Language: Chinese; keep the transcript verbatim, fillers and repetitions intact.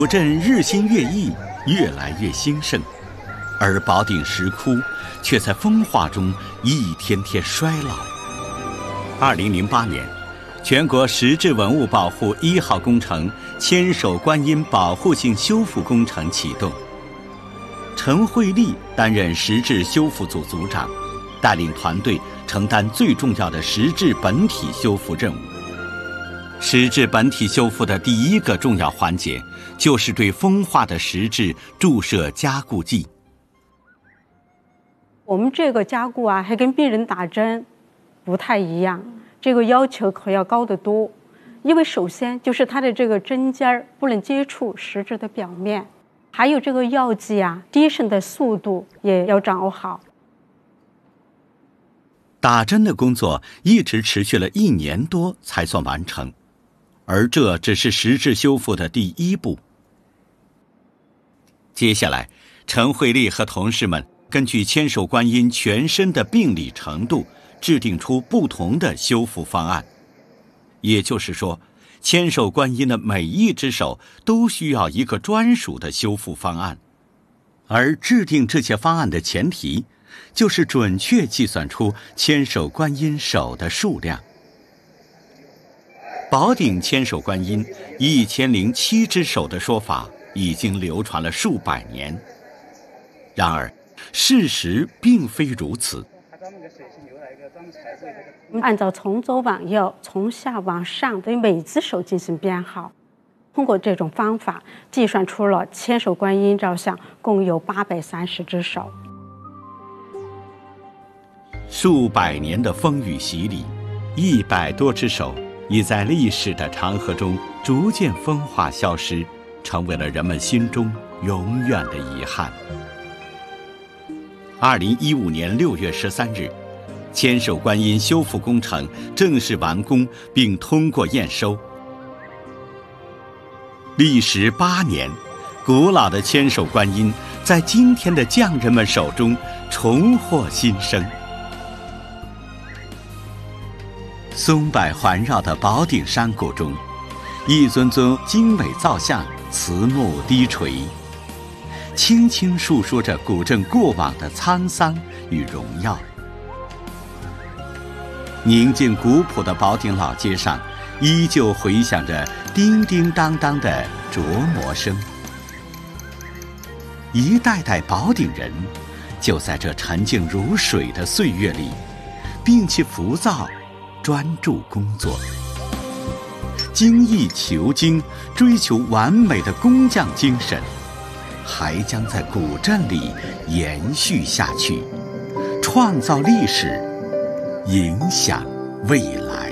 古镇日新月异，越来越兴盛，而宝鼎石窟却在风化中一天天衰老。二零零八年，全国石质文物保护一号工程千手观音保护性修复工程启动。陈慧丽担任石质修复组组长，带领团队承担最重要的石质本体修复任务。石质本体修复的第一个重要环节，就是对风化的石质注射加固剂。 我们这个加固啊，还跟病人打针不太一样，这个要求可要高得多。因为首先就是它的这个针尖儿不能接触石质的表面，还有这个药剂啊，滴渗的速度也要掌握好。 打针的工作一直持续了一年多才算完成，而这只是石质修复的第一步。接下来，陈慧丽和同事们根据千手观音全身的病理程度，制定出不同的修复方案。也就是说，千手观音的每一只手都需要一个专属的修复方案，而制定这些方案的前提，就是准确计算出千手观音手的数量。宝鼎千手观音一千零七只手的说法已经流传了数百年，然而事实并非如此。 按照从左往右、从下往上对每只手进行编号，通过这种方法计算出了千手观音造像共有八百三十只手。 数百年的风雨洗礼，一百多只手已在历史的长河中逐渐风化消失，成为了人们心中永远的遗憾。二零一五年六月十三日，千手观音修复工程正式完工并通过验收。历时八年，古老的千手观音在今天的匠人们手中重获新生。松柏环绕的宝顶山谷中，一尊尊精美造像慈目低垂，轻轻述说着古镇过往的沧桑与荣耀。宁静古朴的宝顶老街上，依旧回响着叮叮当当的琢磨声。一代代宝顶人，就在这沉静如水的岁月里，摒弃浮躁，专注工作，精益求精，追求完美的工匠精神，还将在古镇里延续下去，创造历史，影响未来。